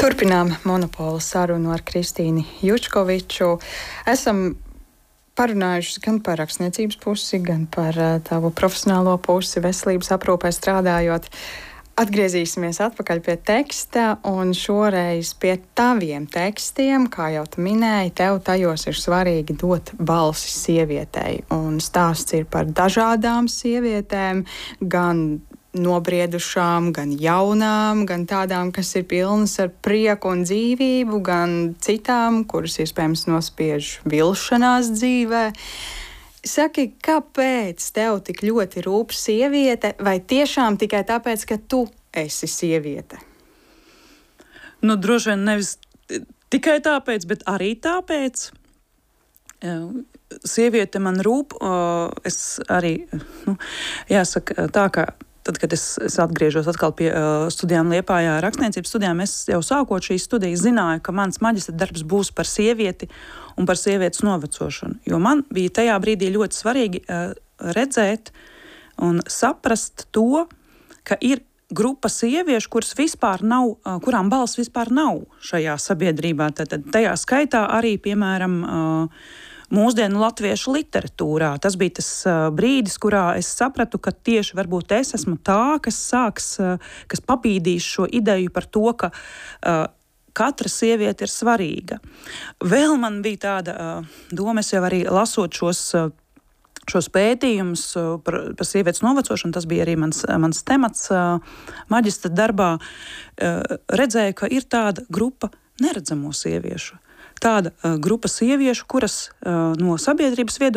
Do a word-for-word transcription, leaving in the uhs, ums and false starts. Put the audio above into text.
Turpinām monopolu sarunu ar Kristīnu Jučkoviču. Esam parunājuši gan par rakstniecības pusi, gan par uh, tavu profesionālo pusi, veselības aprūpē strādājot. Atgriezīsimies atpakaļ pie teksta, un šoreiz pie taviem tekstiem, kā jau tu minēji, tev tajos ir svarīgi dot balsi sievietei. Un stāsts ir par dažādām sievietēm, gan nobriedušām, gan jaunām, gan tādām, kas ir pilnas ar prieku un dzīvību, gan citām, kuras iespējams nospiež vilšanās dzīvē. Saki, kāpēc tev tik ļoti rūp sieviete, vai tiešām tikai tāpēc, ka tu esi sieviete? Nu, droši vien nevis tikai tāpēc, bet arī tāpēc. Sieviete man rūp. Es arī, nu, jāsaka tā, ka tad, kad es, es atgriežos atkal pie uh, studijām Liepājā, rakstniecības studijām, es jau sākot šīs studijas zināju, ka mans maģistra darbs būs par sievieti un par sievietes novecošanu. Jo man bija tajā brīdī ļoti svarīgi uh, redzēt un saprast to, ka ir grupa sieviešu, kuras vispār nav, uh, kurām balss vispār nav šajā sabiedrībā. Tad tajā skaitā arī, piemēram, uh, mūsdienu latviešu literatūrā. Tas bija tas uh, brīdis, kurā es sapratu, ka tieši varbūt es esmu tā, kas sāks, uh, kas papīdīs šo ideju par to, ka uh, katra sieviete ir svarīga. Vēl man bija tāda uh, doma, es jau arī lasot šos, uh, šos pētījumus uh, par, par sievietes novecošanu, tas bija arī mans, mans temats uh, maģistra darbā, uh, redzēju, ka ir tāda grupa neredzamo sieviešu. Tāda uh, grupa sieviešu, kuras uh, no sabiedrības viedokļa